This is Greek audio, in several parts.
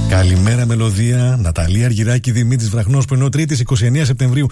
Καλημέρα μελωδία, Ναταλία Αργυράκη, Δημήτρης Βραχνός, που είναι Τρίτης 29 Σεπτεμβρίου,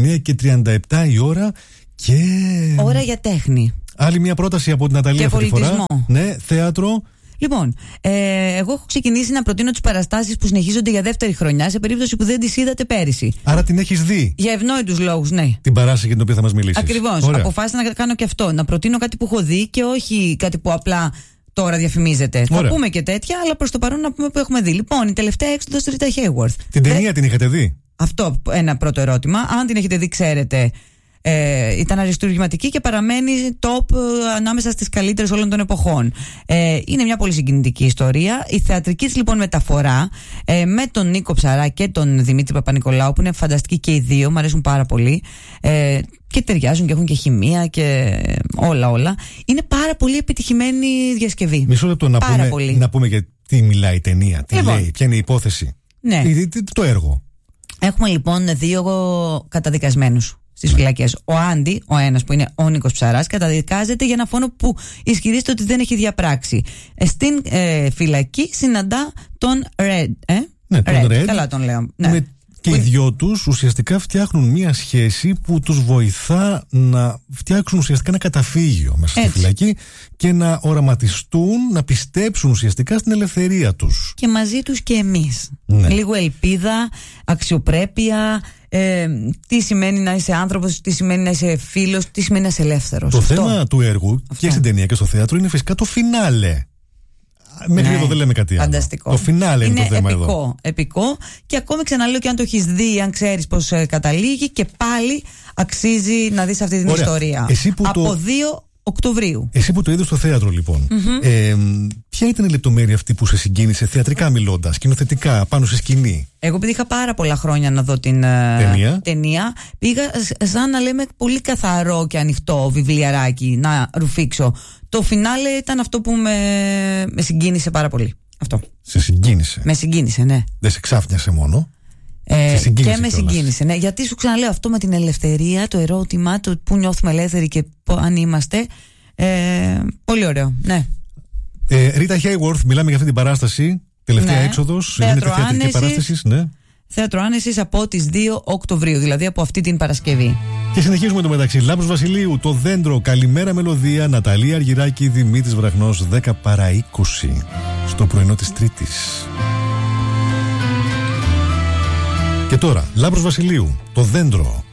9:37 η ώρα και... Ώρα για τέχνη. Άλλη μια πρόταση από την Ναταλία αυτή τη φορά. Ναι, θέατρο. Λοιπόν, εγώ έχω ξεκινήσει να προτείνω τις παραστάσεις που συνεχίζονται για δεύτερη χρονιά σε περίπτωση που δεν τις είδατε πέρυσι. Άρα την έχεις δει. Για ευνόητους λόγους, ναι. Την παράσταση για την οποία θα μας μιλήσεις. Ακριβώς. Αποφάσισα να κάνω και αυτό. Να προτείνω κάτι που έχω δει και όχι κάτι που απλά τώρα διαφημίζεται. Ωραία. Θα πούμε και τέτοια, αλλά προς το παρόν να πούμε που έχουμε δει. Λοιπόν, η τελευταία έξοδος του Ρίτα Χέιουαρθ. Την ταινία την είχατε δει? Αυτό ένα πρώτο ερώτημα. Αν την έχετε δει, ξέρετε. Ήταν αριστουργηματική και παραμένει top ανάμεσα στις καλύτερες όλων των εποχών. Είναι μια πολύ συγκινητική ιστορία. Η θεατρική της λοιπόν μεταφορά με τον Νίκο Ψαρά και τον Δημήτρη Παπα-Νικολάου, που είναι φανταστικοί και οι δύο, μου αρέσουν πάρα πολύ και ταιριάζουν και έχουν και χημεία και όλα. Είναι πάρα πολύ επιτυχημένη διασκευή. Μισό λεπτό να πούμε για τι μιλάει η ταινία, τι λέει, ποια είναι η υπόθεση. Ναι. Το έργο. Έχουμε λοιπόν δύο καταδικασμένους στις φυλακές. Ο Άντι, ο ένας που είναι ο Νίκος Ψαράς, καταδικάζεται για ένα φόνο που ισχυρίζεται ότι δεν έχει διαπράξει. Στην φυλακή συναντά τον Ρεντ. Ναι, τον Ρεντ. Καλά τον λέω. Ναι. Και οι δυο τους ουσιαστικά φτιάχνουν μια σχέση που τους βοηθά να φτιάξουν ουσιαστικά ένα καταφύγιο μέσα στη φυλακή και να οραματιστούν, να πιστέψουν ουσιαστικά στην ελευθερία τους. Και μαζί τους και εμείς. Ναι. Λίγο ελπίδα, αξιοπρέπεια, τι σημαίνει να είσαι άνθρωπος, τι σημαίνει να είσαι φίλος, τι σημαίνει να είσαι ελεύθερος. Το θέμα του έργου και στην ταινία και στο θέατρο είναι φυσικά το φινάλε. Μέχρι εδώ δεν λέμε κάτι άλλο. Φανταστικό. Το φινάλε είναι το θέμα εδώ. Επικό. Και ακόμη ξαναλέω, και αν το έχεις δει, αν ξέρεις πώς καταλήγει, και πάλι αξίζει να δεις αυτή την ιστορία. Από 2 Οκτωβρίου. Εσύ που το είδες στο θέατρο, λοιπόν, ποια ήταν η λεπτομέρεια αυτή που σε συγκίνησε θεατρικά μιλώντας, σκηνοθετικά, πάνω σε σκηνή? Εγώ, επειδή είχα πάρα πολλά χρόνια να δω την ταινία, πήγα σαν να λέμε πολύ καθαρό και ανοιχτό βιβλιαράκι να ρουφήξω. Το φινάλε ήταν αυτό που με συγκίνησε πάρα πολύ. Αυτό. Σε συγκίνησε? Με συγκίνησε, ναι. Δεν σε ξάφνιασε μόνο? Και με συγκίνησε, ναι. Γιατί σου ξαναλέω αυτό με την ελευθερία, το ερώτημα, το που νιώθουμε ελεύθεροι και αν είμαστε. Πολύ ωραίο, ναι. Ρίτα Χέιουαρθ, μιλάμε για αυτή την παράσταση. Τελευταία έξοδος. Γίνεται θεατρική παράσταση, ναι. Θέατρο Άνεσης από τις 2 Οκτωβρίου, δηλαδή από αυτή την Παρασκευή. Και συνεχίζουμε το μεταξύ. Λάμπρος Βασιλείου, Το Δέντρο, Καλημέρα Μελωδία, Ναταλία Αργυράκη, Δημήτρης Βραχνός, 10 παρά 20 στο πρωινό της Τρίτης. Και τώρα, Λάμπρος Βασιλείου, Το Δέντρο.